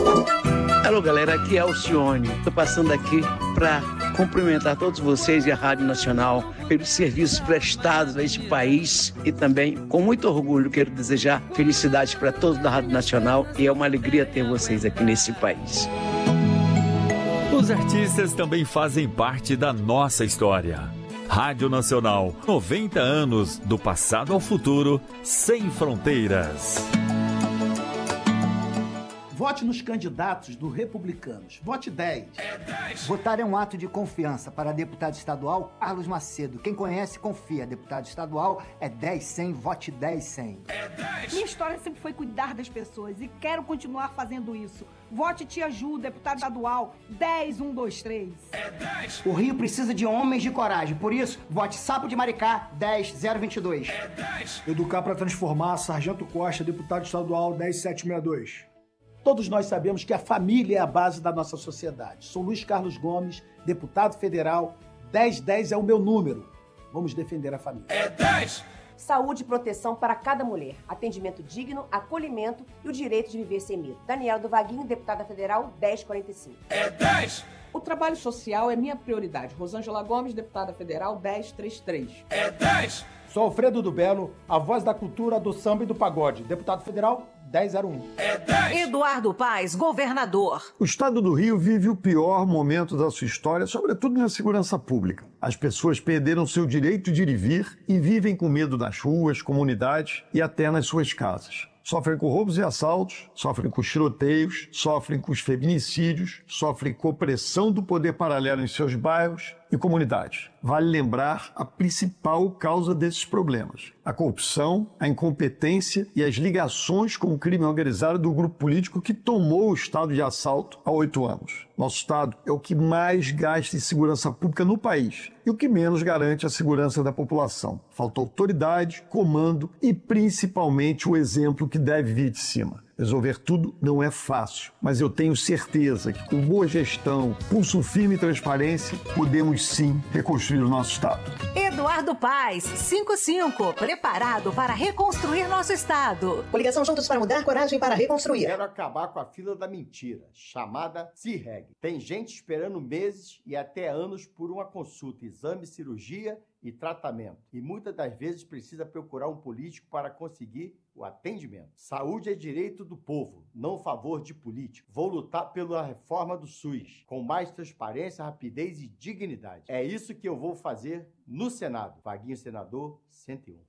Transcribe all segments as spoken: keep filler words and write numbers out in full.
Alô, galera, aqui é Alcione. Estou passando aqui para cumprimentar todos vocês e a Rádio Nacional pelos serviços prestados a este país e também, com muito orgulho, quero desejar felicidades para todos da Rádio Nacional e é uma alegria ter vocês aqui nesse país. Os artistas também fazem parte da nossa história. Rádio Nacional, noventa anos do passado ao futuro, sem fronteiras. Vote nos candidatos do Republicanos. Vote dez. É dez. Votar é um ato de confiança. Para deputado estadual, Carlos Macedo. Quem conhece, confia. Deputado estadual é dez cem. Vote dez cem. É dez. Minha história sempre foi cuidar das pessoas e quero continuar fazendo isso. Vote Tia Ju, deputado estadual dez um dois três. É dez. O Rio precisa de homens de coragem. Por isso, vote Sapo de Maricá dez zero vinte e dois. É dez. Educar para transformar, Sargento Costa, deputado estadual dez sete sessenta e dois. Todos nós sabemos que a família é a base da nossa sociedade. Sou Luiz Carlos Gomes, deputado federal, dez dez é o meu número. Vamos defender a família. É dez. Saúde e proteção para cada mulher. Atendimento digno, acolhimento e o direito de viver sem medo. Daniela do Vaguinho, deputada federal, dez quarenta e cinco. É dez. O trabalho social é minha prioridade. Rosângela Gomes, deputada federal, dez trinta e três. É dez. Sou Alfredo do Belo, a voz da cultura, do samba e do pagode. Deputado federal, dez zero um. É dez. Eduardo Paes, governador. O estado do Rio vive o pior momento da sua história, sobretudo na segurança pública. As pessoas perderam seu direito de ir e vir e vivem com medo nas ruas, comunidades e até nas suas casas. Sofrem com roubos e assaltos, sofrem com tiroteios, sofrem com os feminicídios, sofrem com opressão do poder paralelo em seus bairros e comunidades. Vale lembrar a principal causa desses problemas: a corrupção, a incompetência e as ligações com o crime organizado do grupo político que tomou o estado de assalto há oito anos. Nosso estado é o que mais gasta em segurança pública no país e o que menos garante a segurança da população. Falta autoridade, comando e principalmente o exemplo que deve vir de cima. Resolver tudo não é fácil, mas eu tenho certeza que com boa gestão, pulso firme e transparência, podemos sim reconstruir o nosso estado. Eduardo Paes, cinquenta e cinco, preparado para reconstruir nosso estado. Coligação Juntos para Mudar, coragem para reconstruir. Quero acabar com a fila da mentira, chamada CIRREG. Tem gente esperando meses e até anos por uma consulta, exame, cirurgia e tratamento. E muitas das vezes precisa procurar um político para conseguir o atendimento. Saúde é direito do povo, não favor de político. Vou lutar pela reforma do SUS, com mais transparência, rapidez e dignidade. É isso que eu vou fazer no Senado. Vaguinho Senador, cento e um.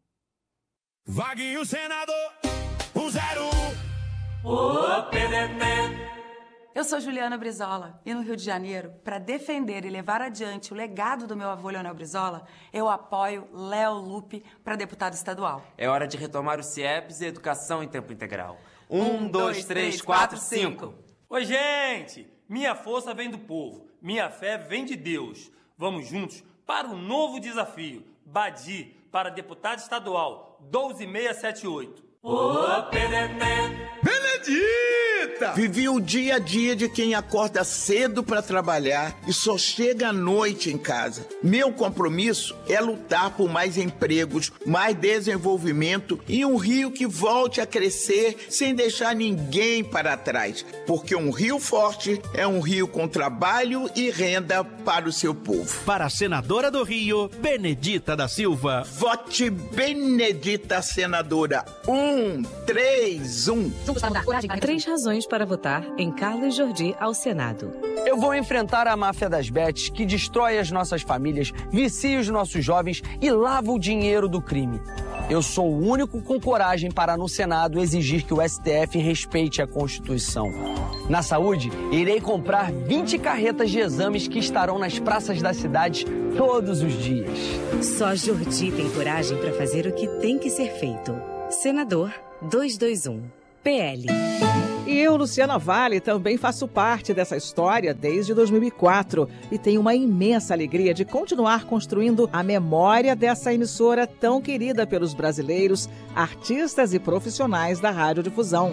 Vaguinho Senador, um zero um. Ô, P D T. Eu sou Juliana Brizola e no Rio de Janeiro, para defender e levar adiante o legado do meu avô Leonel Brizola, eu apoio Léo Lupe para deputado estadual. É hora de retomar o CIEPS e educação em tempo integral. Um, dois, três, quatro, cinco. Oi, gente! Minha força vem do povo, minha fé vem de Deus. Vamos juntos para um novo desafio. Badi para deputado estadual, doze mil seiscentos e setenta e oito. Ô, P D T. Benedita! Vivi o dia a dia de quem acorda cedo para trabalhar e só chega à noite em casa. Meu compromisso é lutar por mais empregos, mais desenvolvimento e um Rio que volte a crescer sem deixar ninguém para trás. Porque um Rio forte é um Rio com trabalho e renda para o seu povo. Para a senadora do Rio, Benedita da Silva. Vote Benedita, senadora. Um, três, um. Três razões para votar em Carlos Jordi ao Senado. Eu vou enfrentar a máfia das bets que destrói as nossas famílias, vicia os nossos jovens e lava o dinheiro do crime. Eu sou o único com coragem para, no Senado, exigir que o S T F respeite a Constituição. Na saúde, irei comprar vinte carretas de exames que estarão nas praças das cidades todos os dias. Só Jordi tem coragem para fazer o que tem que ser feito. Senador duzentos e vinte e um, P L. E eu, Luciana Vale, também faço parte dessa história desde dois mil e quatro e tenho uma imensa alegria de continuar construindo a memória dessa emissora tão querida pelos brasileiros, artistas e profissionais da radiodifusão.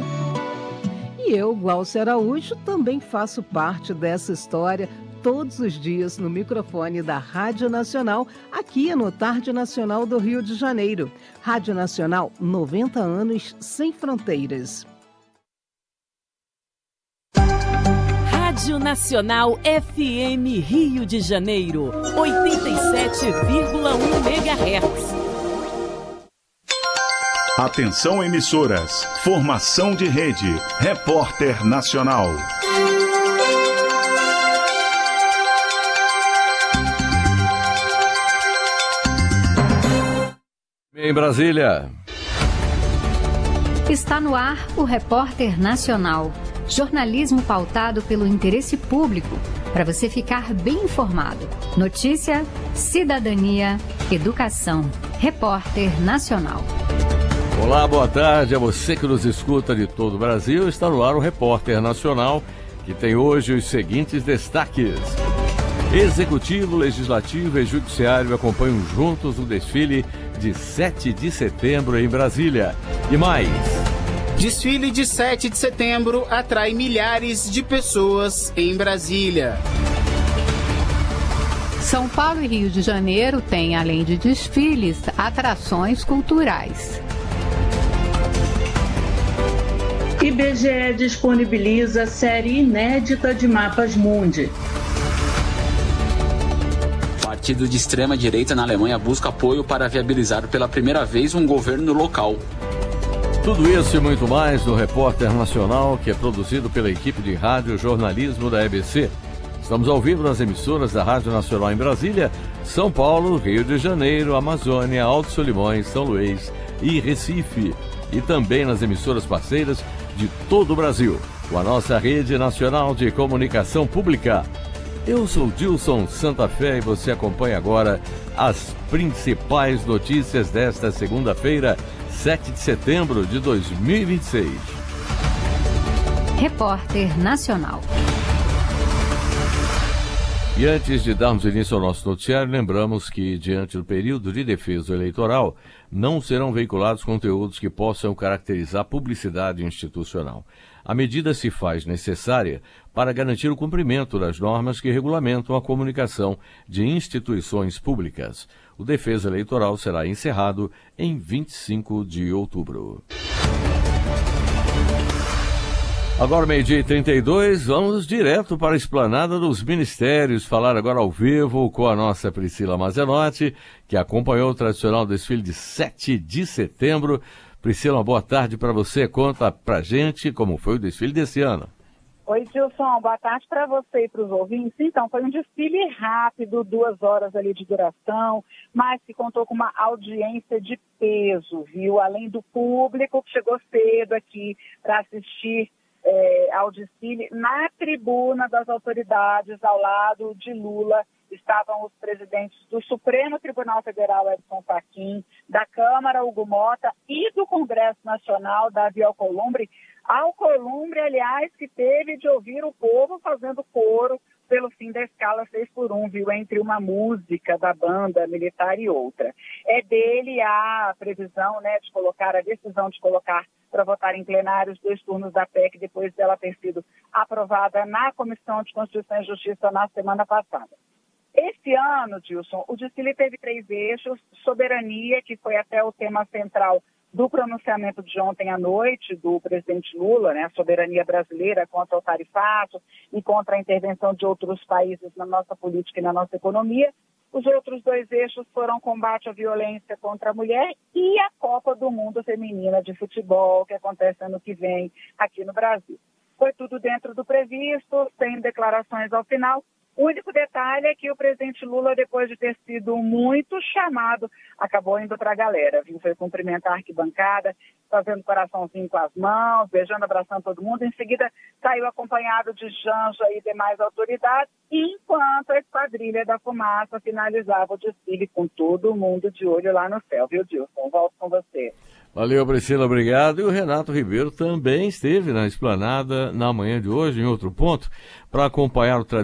E eu, Glaucia Araújo, também faço parte dessa história todos os dias no microfone da Rádio Nacional, aqui no Tarde Nacional do Rio de Janeiro. Rádio Nacional, noventa anos sem fronteiras. Rádio Nacional F M Rio de Janeiro, oitenta e sete vírgula um megahertz. Atenção emissoras, formação de rede, Repórter Nacional. Em Brasília. Está no ar o Repórter Nacional. Jornalismo pautado pelo interesse público, para você ficar bem informado. Notícia, cidadania, educação. Repórter Nacional. Olá, boa tarde a você que nos escuta de todo o Brasil. Está no ar o Repórter Nacional, que tem hoje os seguintes destaques. Executivo, Legislativo e Judiciário acompanham juntos o desfile de sete de setembro em Brasília. E mais... Desfile de sete de setembro atrai milhares de pessoas em Brasília. São Paulo e Rio de Janeiro têm, além de desfiles, atrações culturais. I B G E disponibiliza série inédita de mapas mundi. Partido de extrema-direita na Alemanha busca apoio para viabilizar pela primeira vez um governo local. Tudo isso e muito mais no Repórter Nacional, que é produzido pela equipe de rádio jornalismo da E B C. Estamos ao vivo nas emissoras da Rádio Nacional em Brasília, São Paulo, Rio de Janeiro, Amazônia, Alto Solimões, São Luís e Recife. E também nas emissoras parceiras de todo o Brasil, com a nossa rede nacional de comunicação pública. Eu sou Dilson Santa Fé e você acompanha agora as principais notícias desta segunda-feira, sete de setembro de dois mil e vinte e seis. Repórter Nacional. E antes de darmos início ao nosso noticiário, lembramos que, diante do período de defesa eleitoral, não serão veiculados conteúdos que possam caracterizar publicidade institucional. A medida se faz necessária para garantir o cumprimento das normas que regulamentam a comunicação de instituições públicas. O defesa eleitoral será encerrado em vinte e cinco de outubro. Agora, meio-dia e trinta e dois, vamos direto para a Esplanada dos Ministérios, falar agora ao vivo com a nossa Priscila Mazenotti, que acompanhou o tradicional desfile de sete de setembro. Priscila, uma boa tarde para você. Conta pra gente como foi o desfile desse ano. Oi, Gilson. Boa tarde para você e para os ouvintes. Então, foi um desfile rápido, duas horas ali de duração, mas que contou com uma audiência de peso, viu? Além do público que chegou cedo aqui para assistir É, ao desfile, na tribuna das autoridades, ao lado de Lula, estavam os presidentes do Supremo Tribunal Federal, Edson Fachin, da Câmara, Hugo Mota, e do Congresso Nacional, Davi Alcolumbre. Alcolumbre, aliás, que teve de ouvir o povo fazendo coro pelo fim da escala seis por um, viu, entre uma música da banda militar e outra. É dele a previsão, né, de colocar, a decisão de colocar para votar em plenário os dois turnos da P E C, depois dela ter sido aprovada na Comissão de Constituição e Justiça na semana passada. Esse ano, Dilson, o desfile teve três eixos: soberania, que foi até o tema central do pronunciamento de ontem à noite do presidente Lula, né, a soberania brasileira contra o tarifato e contra a intervenção de outros países na nossa política e na nossa economia. Os outros dois eixos foram combate à violência contra a mulher e a Copa do Mundo Feminina de Futebol, que acontece ano que vem aqui no Brasil. Foi tudo dentro do previsto, sem declarações ao final. O único detalhe é que o presidente Lula, depois de ter sido muito chamado, acabou indo para a galera, viu? Foi cumprimentar a arquibancada, fazendo coraçãozinho com as mãos, beijando, abraçando todo mundo. Em seguida, saiu acompanhado de Janja e demais autoridades, enquanto a Esquadrilha da Fumaça finalizava o desfile com todo mundo de olho lá no céu, viu, Dilson? Volto com você. Valeu, Priscila, obrigado. E o Renato Ribeiro também esteve na Esplanada na manhã de hoje, em outro ponto, para acompanhar o tradicional